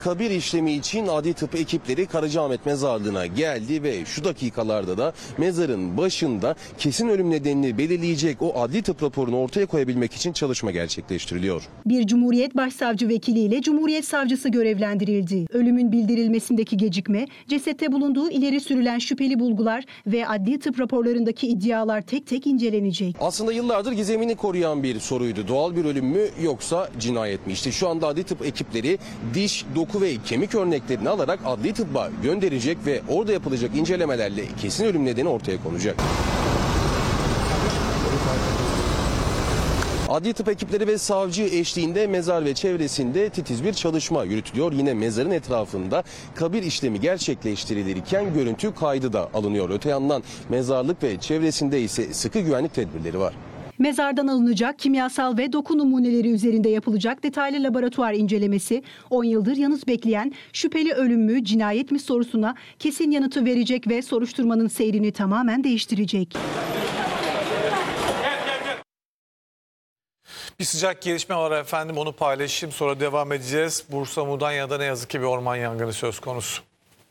Kabir işlemi için adli tıp ekipleri Karacaahmet Mezarlığı'na geldi ve şu dakikalarda da mezarın başında kesin ölüm nedenini belirleyecek o adli tıp raporunu ortaya koyabilmek için çalışma gerçekleştiriliyor. Bir Cumhuriyet Başsavcı vekiliyle Cumhuriyet Savcısı görevlendirildi. Ölümün bildirilmesindeki gecikme, cesette bulunduğu ileri sürülen şüpheli bulgular ve adli tıp raporlarındaki iddialar tek tek incelenecek. Aslında yıllardır gizemini koruyan bir soruydu. Doğal bir ölüm mü yoksa cinayet mi? İşte şu anda adli tıp ekipleri diş, doku ve kemik örneklerini alarak adli tıbba gönderecek ve orada yapılacak incelemelerle kesin ölüm nedeni ortaya konacak. Adli tıp ekipleri ve savcı eşliğinde mezar ve çevresinde titiz bir çalışma yürütülüyor. Yine mezarın etrafında kabir işlemi gerçekleştirilirken görüntü kaydı da alınıyor. Öte yandan mezarlık ve çevresinde ise sıkı güvenlik tedbirleri var. Mezardan alınacak kimyasal ve doku numuneleri üzerinde yapılacak detaylı laboratuvar incelemesi 10 yıldır yalnız bekleyen şüpheli ölüm mü cinayet mi sorusuna kesin yanıtı verecek ve soruşturmanın seyrini tamamen değiştirecek. Bir sıcak gelişme var efendim, onu paylaşayım, sonra devam edeceğiz. Bursa Mudanya'da ne yazık ki bir orman yangını söz konusu.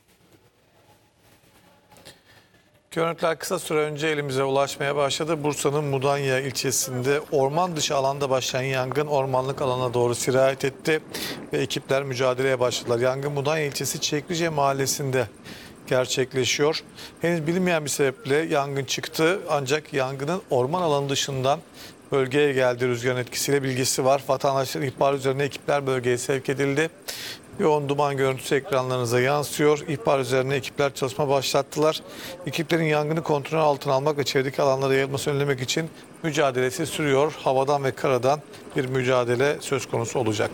Görüntüler kısa süre önce elimize ulaşmaya başladı. Bursa'nın Mudanya ilçesinde orman dışı alanda başlayan yangın ormanlık alana doğru sirayet etti ve ekipler mücadeleye başladılar. Yangın Mudanya ilçesi Çekrice mahallesinde gerçekleşiyor. Henüz bilinmeyen bir sebeple yangın çıktı, ancak yangının orman alanı dışından bölgeye geldi rüzgarın etkisiyle bilgisi var. Vatandaşların ihbarı üzerine ekipler bölgeye sevk edildi. Yoğun duman görüntüsü ekranlarınıza yansıyor. İhbar üzerine ekipler çalışma başlattılar. Ekiplerin yangını kontrol altına almak ve çevredeki alanlara yayılmasını önlemek için mücadelesi sürüyor. Havadan ve karadan bir mücadele söz konusu olacak.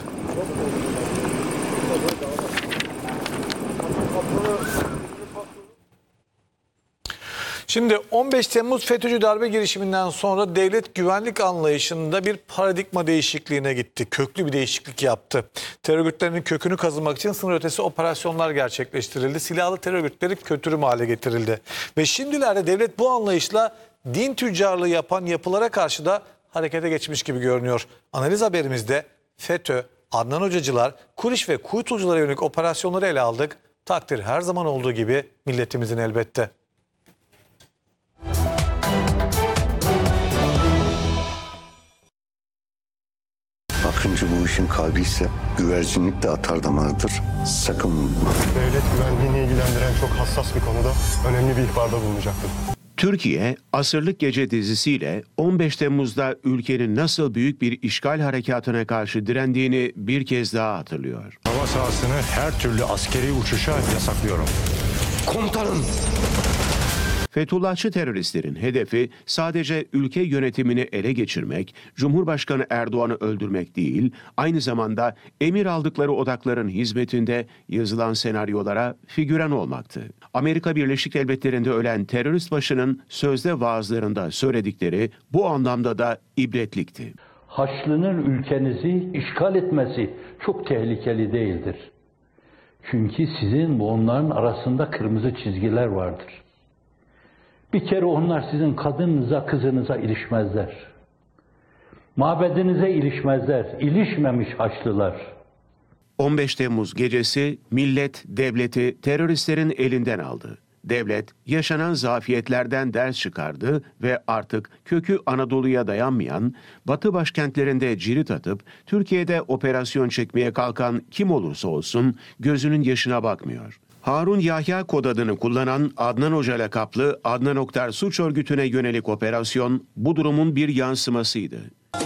Şimdi 15 Temmuz FETÖ'cü darbe girişiminden sonra devlet güvenlik anlayışında bir paradigma değişikliğine gitti. Köklü bir değişiklik yaptı. Terör örgütlerinin kökünü kazımak için sınır ötesi operasyonlar gerçekleştirildi. Silahlı terör örgütleri kötürüm hale getirildi. Ve şimdilerde devlet bu anlayışla din tüccarlığı yapan yapılara karşı da harekete geçmiş gibi görünüyor. Analiz haberimizde FETÖ, Adnan Hocacılar, Kuriş ve Kuytulculara yönelik operasyonları ele aldık. Takdir her zaman olduğu gibi milletimizin elbette. Akıncı bu işin kalbiyse güvercinlik de atar damarıdır. Sakın vurma. Devlet güvenliğini ilgilendiren çok hassas bir konuda önemli bir ihbarda bulunacaktır. Türkiye, Asırlık Gece dizisiyle 15 Temmuz'da ülkenin nasıl büyük bir işgal harekatına karşı direndiğini bir kez daha hatırlıyor. Hava sahasını her türlü askeri uçuşa yasaklıyorum. Komutanım! Fethullahçı teröristlerin hedefi sadece ülke yönetimini ele geçirmek, Cumhurbaşkanı Erdoğan'ı öldürmek değil, aynı zamanda emir aldıkları odakların hizmetinde yazılan senaryolara figüran olmaktı. Amerika Birleşik Devletleri'nde ölen terörist başının sözde vaazlarında söyledikleri bu anlamda da ibretlikti. Haçlı'nın ülkenizi işgal etmesi çok tehlikeli değildir. Çünkü sizin ve onların arasında kırmızı çizgiler vardır. Bir kere onlar sizin kadınınıza, kızınıza ilişmezler. Mabedinize ilişmezler. İlişmemiş Haçlılar. 15 Temmuz gecesi millet devleti teröristlerin elinden aldı. Devlet yaşanan zafiyetlerden ders çıkardı ve artık kökü Anadolu'ya dayanmayan, Batı başkentlerinde cirit atıp Türkiye'de operasyon çekmeye kalkan kim olursa olsun gözünün yaşına bakmıyor. Harun Yahya kod adını kullanan Adnan Hoca lakaplı Adnan Oktar suç örgütüne yönelik operasyon bu durumun bir yansımasıydı.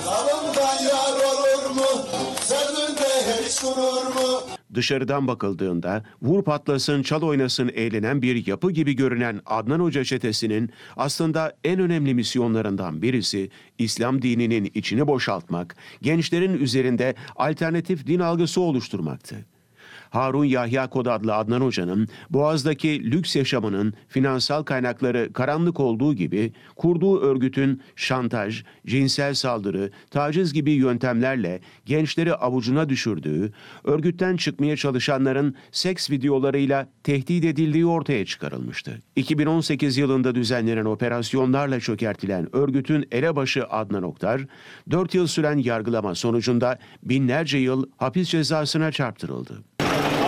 Dışarıdan bakıldığında vur patlasın çal oynasın eğlenen bir yapı gibi görünen Adnan Hoca çetesinin aslında en önemli misyonlarından birisi İslam dininin içini boşaltmak, gençlerin üzerinde alternatif din algısı oluşturmaktı. Harun Yahya Kod adlı Adnan Hoca'nın Boğaz'daki lüks yaşamının finansal kaynakları karanlık olduğu gibi kurduğu örgütün şantaj, cinsel saldırı, taciz gibi yöntemlerle gençleri avucuna düşürdüğü, örgütten çıkmaya çalışanların seks videolarıyla tehdit edildiği ortaya çıkarılmıştı. 2018 yılında düzenlenen operasyonlarla çökertilen örgütün elebaşı Adnan Oktar, 4 yıl süren yargılama sonucunda binlerce yıl hapis cezasına çarptırıldı.